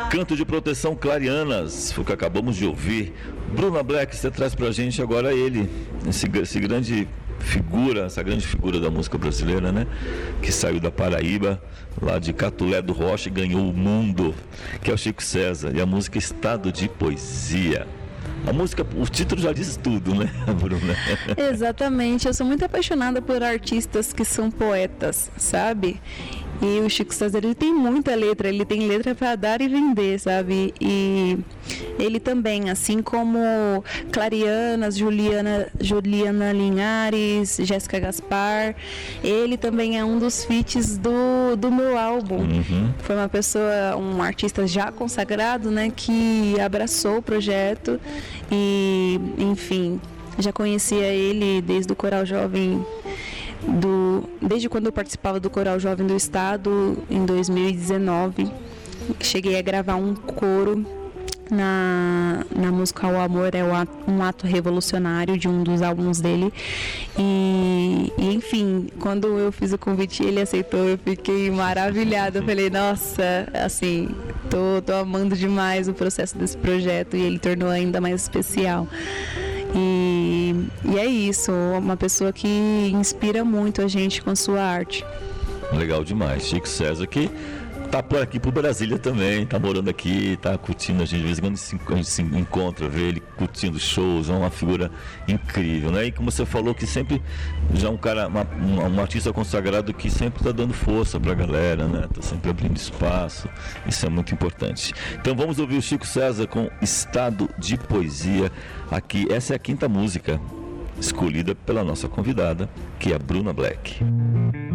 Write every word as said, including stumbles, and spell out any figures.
Canto de Proteção Clarianas, foi o que acabamos de ouvir. Bruna Black, você traz pra gente agora ele, esse, esse grande figura, essa grande figura da música brasileira, né? Que saiu da Paraíba, lá de Catulé do Rocha, e ganhou o mundo, que é o Chico César, e a música Estado de Poesia. A música, o título já diz tudo, né, Bruna? Exatamente, eu sou muito apaixonada por artistas que são poetas, sabe? E o Chico César, ele tem muita letra, ele tem letra para dar e vender, sabe? E ele também, assim como Clarianas, Juliana, Juliana Linhares, Jéssica Gaspar, ele também é um dos feats do, do meu álbum. Uhum. Foi uma pessoa, um artista já consagrado, né, que abraçou o projeto e, enfim, já conhecia ele desde o Coral Jovem do, desde quando eu participava do Coral Jovem do Estado, em dois mil e dezenove. Cheguei a gravar um coro na, na música O Amor é um Ato Revolucionário, de um dos álbuns dele. E, e enfim, quando eu fiz o convite e ele aceitou, eu fiquei maravilhada. Eu falei, nossa, assim, tô, tô amando demais o processo desse projeto, e ele tornou ainda mais especial. E, e é isso, uma pessoa que inspira muito a gente com sua arte. Legal demais. Chico César, que tá por aqui por Brasília também, tá morando aqui, tá curtindo, a gente de vez em quando se, a gente se encontra, vê ele curtindo shows, é uma figura incrível, né? E como você falou, que sempre já um cara, uma, um, um artista consagrado que sempre tá dando força pra galera, né? Tá sempre abrindo espaço, isso é muito importante. Então vamos ouvir o Chico César com Estado de Poesia aqui. Essa é a quinta música escolhida pela nossa convidada, que é a Bruna Black.